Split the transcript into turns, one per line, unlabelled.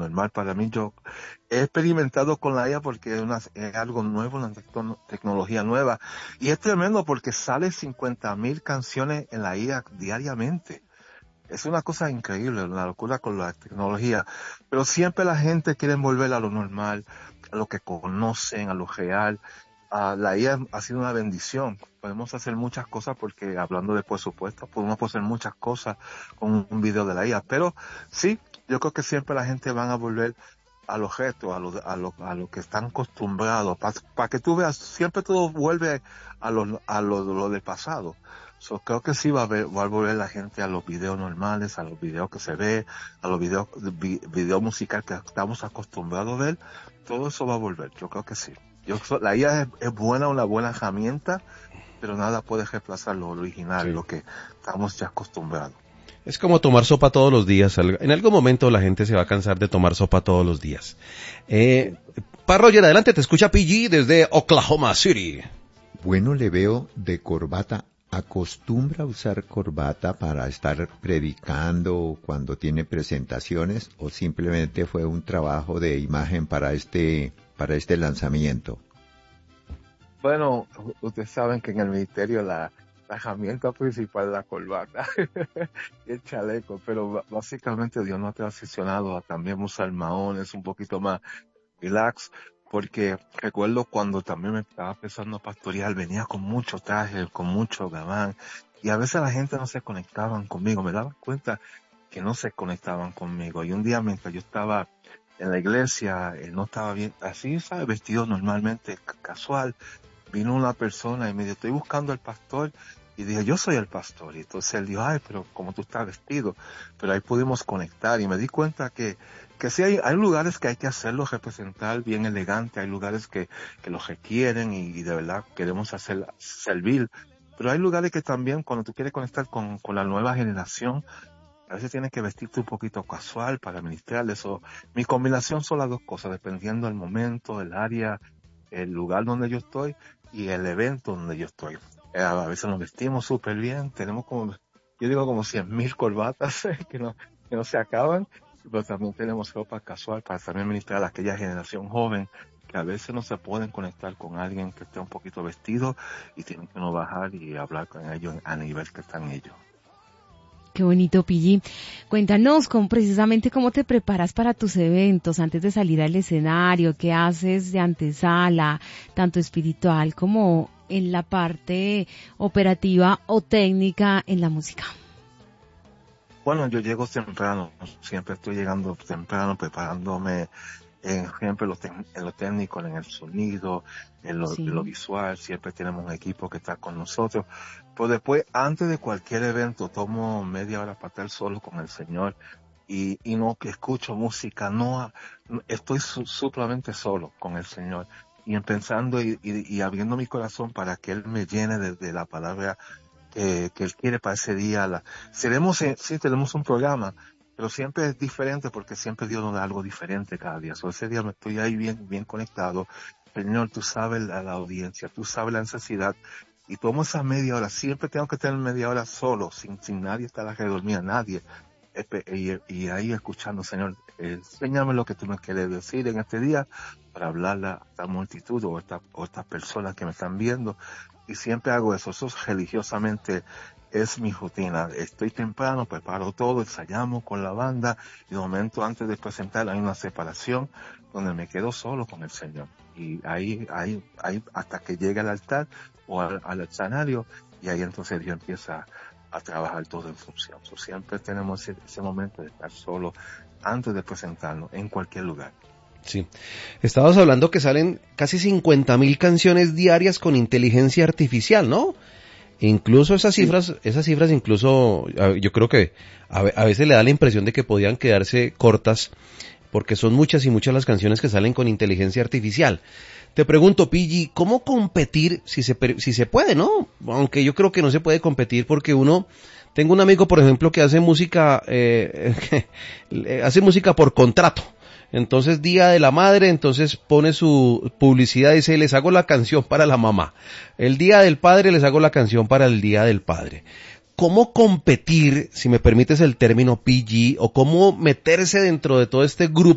normal para mí. Yo he experimentado con la IA porque es algo nuevo, una tecnología nueva. Y es tremendo porque sale 50,000 canciones en la IA diariamente. Es una cosa increíble, una locura con la tecnología. Pero siempre la gente quiere volver a lo normal, a lo que conocen, a lo real. La IA ha sido una bendición. Podemos hacer muchas cosas porque, hablando de presupuesto, podemos hacer muchas cosas con un video de la IA. Pero sí, yo creo que siempre la gente van a volver a los retos, a lo que están acostumbrados. Para que tú veas, siempre todo vuelve lo del pasado. Creo que sí va a volver la gente a los videos normales, a los videos que se ve, a los videos musicales que estamos acostumbrados a ver. Todo eso va a volver, yo creo que sí. La IA es buena, una buena herramienta, pero nada puede reemplazar lo original,
Sí.
lo que estamos ya acostumbrados.
Es como tomar sopa todos los días. En algún momento la gente se va a cansar de tomar sopa todos los días. Roger, adelante, te escucha PG desde Oklahoma City.
Bueno, le veo de corbata. ¿Acostumbra a usar corbata para estar predicando cuando tiene presentaciones o simplemente fue un trabajo de imagen para este lanzamiento?
Bueno, ustedes saben que en el ministerio la herramienta principal es la corbata y el chaleco, pero básicamente Dios nos ha transicionado a también usar maones un poquito más relax, porque recuerdo cuando también me estaba empezando a pastorear, venía con mucho traje, con mucho gabán, y a veces la gente no se conectaban conmigo, me daba cuenta que no se conectaban conmigo, y un día mientras yo estaba en la iglesia, no estaba bien, así, ¿sabes? Vestido normalmente, casual, vino una persona y me dijo, estoy buscando al pastor, y dije, yo soy el pastor, y entonces él dijo, ay, pero como tú estás vestido, pero ahí pudimos conectar, y me di cuenta que sí hay lugares que hay que hacerlo representar bien elegante, hay lugares que lo requieren y de verdad queremos servir, pero hay lugares que también cuando tú quieres conectar con la nueva generación, a veces tienes que vestirte un poquito casual para ministrar eso. Mi combinación son las dos cosas, dependiendo del momento, el área, el lugar donde yo estoy y el evento donde yo estoy. A veces nos vestimos súper bien, tenemos yo digo como 100,000 corbatas que no se acaban, pero también tenemos ropa casual para también ministrar a aquella generación joven que a veces no se pueden conectar con alguien que esté un poquito vestido y tienen que uno bajar y hablar con ellos a nivel que están ellos.
Qué bonito, Pillín. Cuéntanos precisamente cómo te preparas para tus eventos antes de salir al escenario, qué haces de antesala, tanto espiritual como en la parte operativa o técnica en la música.
Bueno, yo llego temprano, siempre estoy llegando temprano, preparándome siempre en lo técnico, en el sonido, en lo visual, siempre tenemos un equipo que está con nosotros. Pero después, antes de cualquier evento, tomo media hora para estar solo con el Señor y no que escucho música, estoy solamente solo con el Señor y pensando y abriendo mi corazón para que Él me llene de la palabra que Él quiere para ese día. Sí, tenemos un programa, pero siempre es diferente porque siempre Dios nos da algo diferente cada día. Ese día me estoy ahí bien conectado. Señor, tú sabes la audiencia, tú sabes la necesidad. Y tomo esa media hora, siempre tengo que tener media hora solo, sin nadie estar alrededor mío, nadie. Y ahí escuchando, Señor, enséñame lo que tú me quieres decir en este día para hablarle a esta multitud o estas personas que me están viendo. Y siempre hago eso religiosamente. Es mi rutina. Estoy temprano, preparo todo, ensayamos con la banda y de momento antes de presentar hay una separación donde me quedo solo con el Señor. Y ahí hasta que llegue al altar o al escenario y ahí entonces Dios empieza a trabajar todo en función. Siempre tenemos ese momento de estar solo antes de presentarnos en cualquier lugar.
Sí. Estabas hablando que salen casi 50,000 canciones diarias con inteligencia artificial, ¿no? Incluso esas cifras incluso, yo creo que a veces le da la impresión de que podían quedarse cortas, porque son muchas y muchas las canciones que salen con inteligencia artificial. Te pregunto, Pigi, ¿cómo competir si se puede, no? Aunque yo creo que no se puede competir porque tengo un amigo, por ejemplo, que hace música, hace música por contrato. Entonces, Día de la Madre, entonces pone su publicidad y dice, les hago la canción para la mamá. El Día del Padre, les hago la canción para el Día del Padre. ¿Cómo competir, si me permites el término PG, o cómo meterse dentro de todo este grupo